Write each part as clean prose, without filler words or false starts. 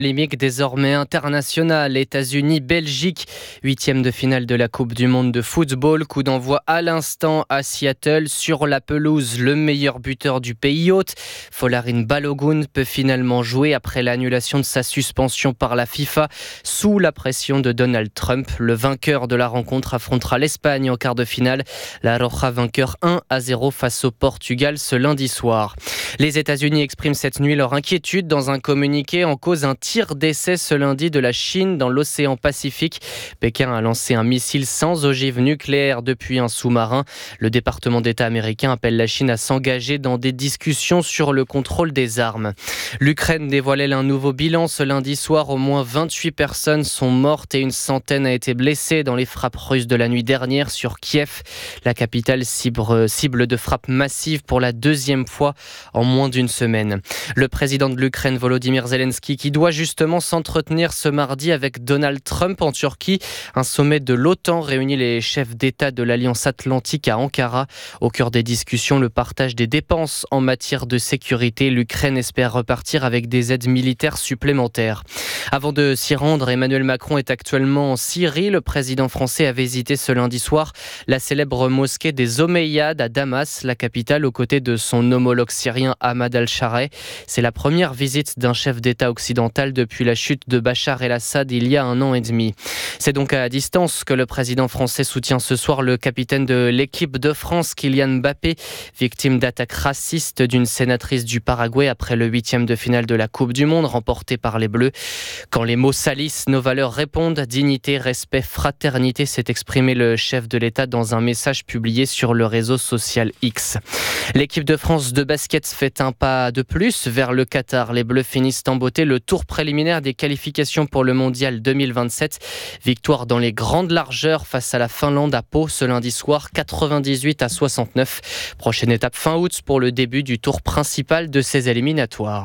Polémique désormais internationale, États-Unis, Belgique, 8e de finale de la Coupe du Monde de football, coup d'envoi à l'instant à Seattle, sur la pelouse, le meilleur buteur du pays hôte, Folarin Balogun, peut finalement jouer après l'annulation de sa suspension par la FIFA, sous la pression de Donald Trump. Le vainqueur de la rencontre affrontera l'Espagne en quart de finale, la Roja vainqueur 1-0 face au Portugal ce lundi soir. Les États-Unis expriment cette nuit leur inquiétude dans un communiqué en cause un tir d'essai ce lundi de la Chine dans l'océan Pacifique. Pékin a lancé un missile sans ogive nucléaire depuis un sous-marin. Le département d'État américain appelle la Chine à s'engager dans des discussions sur le contrôle des armes. L'Ukraine dévoilait un nouveau bilan ce lundi soir. Au moins 28 personnes sont mortes et une centaine a été blessée dans les frappes russes de la nuit dernière sur Kiev. La capitale cible de frappes massives pour la deuxième fois en moins d'une semaine. Le président de l'Ukraine, Volodymyr Zelensky, qui doit justement s'entretenir ce mardi avec Donald Trump en Turquie. Un sommet de l'OTAN réunit les chefs d'État de l'Alliance Atlantique à Ankara. Au cœur des discussions, le partage des dépenses en matière de sécurité. L'Ukraine espère repartir avec des aides militaires supplémentaires. Avant de s'y rendre, Emmanuel Macron est actuellement en Syrie. Le président français a visité ce lundi soir la célèbre mosquée des Omeyyades à Damas, la capitale, aux côtés de son homologue syrien Ahmad al-Shareh. C'est la première visite d'un chef d'État occidental depuis la chute de Bachar el-Assad il y a 1 an et demi. C'est donc à distance que le président français soutient ce soir le capitaine de l'équipe de France, Kylian Mbappé, victime d'attaques racistes d'une sénatrice du Paraguay après le 8e de finale de la Coupe du Monde remportée par les Bleus. Quand les mots salissent, nos valeurs répondent. Dignité, respect, fraternité, s'est exprimé le chef de l'État dans un message publié sur le réseau social X. L'équipe de France de basket fait un pas de plus vers le Qatar. Les Bleus finissent en beauté le tour préliminaire des qualifications pour le Mondial 2027. Victoire dans les grandes largeurs face à la Finlande à Pau ce lundi soir, 98-69. Prochaine étape fin août pour le début du tour principal de ces éliminatoires.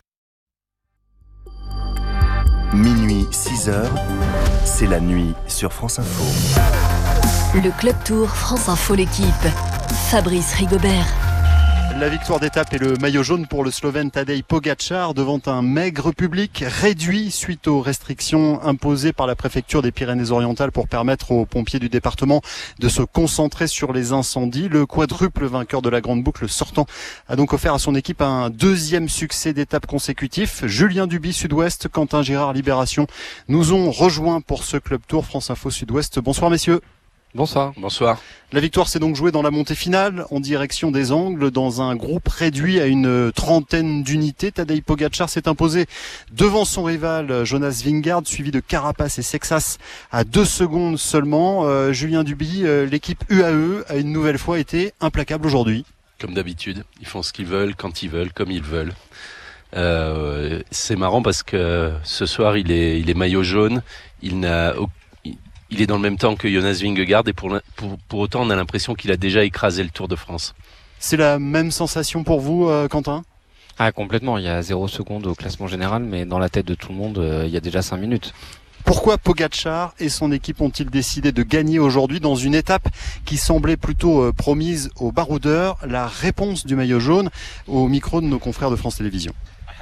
Minuit 6h, c'est la nuit sur France Info. Le Club Tour France Info l'équipe. Fabrice Rigobert. La victoire d'étape et le maillot jaune pour le Slovène Tadej Pogačar devant un maigre public réduit suite aux restrictions imposées par la préfecture des Pyrénées-Orientales pour permettre aux pompiers du département de se concentrer sur les incendies. Le quadruple vainqueur de la Grande Boucle sortant a donc offert à son équipe un deuxième succès d'étape consécutif. Julien Duby Sud-Ouest, Quentin Girard Libération nous ont rejoints pour ce Club Tour France Info Sud-Ouest. Bonsoir messieurs. Bonsoir. Bonsoir. La victoire s'est donc jouée dans la montée finale, en direction des Angles, dans un groupe réduit à une trentaine d'unités. Tadej Pogačar s'est imposé devant son rival Jonas Vingegaard, suivi de Carapaz et Sexas à 2 secondes seulement. Julien Duby, l'équipe UAE a une nouvelle fois été implacable aujourd'hui. Comme d'habitude, ils font ce qu'ils veulent, quand ils veulent, comme ils veulent. C'est marrant parce que ce soir, il est maillot jaune, il est dans le même temps que Jonas Vingegaard et pour autant on a l'impression qu'il a déjà écrasé le Tour de France. C'est la même sensation pour vous, Quentin ? Complètement, il y a 0 seconde au classement général, mais dans la tête de tout le monde, il y a déjà 5 minutes. Pourquoi Pogačar et son équipe ont-ils décidé de gagner aujourd'hui dans une étape qui semblait plutôt promise aux baroudeurs ? La réponse du maillot jaune au micro de nos confrères de France Télévisions.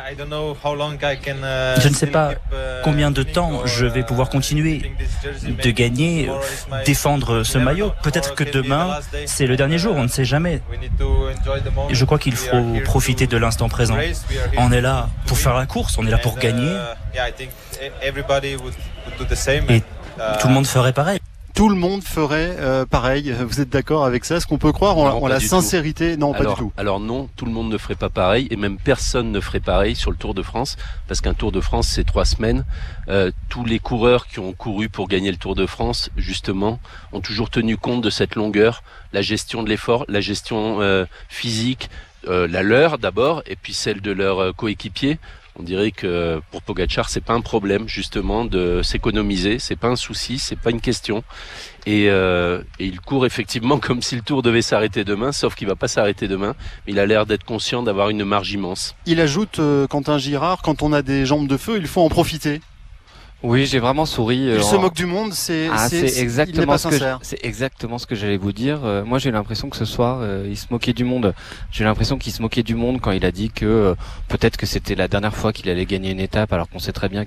Je ne sais pas combien de temps je vais pouvoir continuer de gagner, défendre ce maillot. Peut-être que demain, c'est le dernier jour, on ne sait jamais. Je crois qu'il faut profiter de l'instant présent. On est là pour faire la course, on est là pour gagner. Et tout le monde ferait pareil. Tout le monde ferait pareil. Vous êtes d'accord avec ça ? Est-ce qu'on peut croire en la sincérité ? Non, pas du tout. Alors non, tout le monde ne ferait pas pareil et même personne ne ferait pareil sur le Tour de France parce qu'un Tour de France, c'est 3 semaines. Tous les coureurs qui ont couru pour gagner le Tour de France, justement, ont toujours tenu compte de cette longueur, la gestion de l'effort, la gestion physique, la leur d'abord et puis celle de leurs coéquipiers. On dirait que pour Pogačar, c'est pas un problème justement de s'économiser, c'est pas un souci, c'est pas une question. Et il court effectivement comme si le Tour devait s'arrêter demain, sauf qu'il va pas s'arrêter demain. Mais il a l'air d'être conscient d'avoir une marge immense. Il ajoute, Quentin Girard, quand on a des jambes de feu, il faut en profiter. Oui, j'ai vraiment souri. Il se moque du monde, c'est exactement c'est exactement ce que j'allais vous dire. Moi, j'ai l'impression que ce soir, il se moquait du monde. J'ai l'impression qu'il se moquait du monde quand il a dit que peut-être que c'était la dernière fois qu'il allait gagner une étape, alors qu'on sait très bien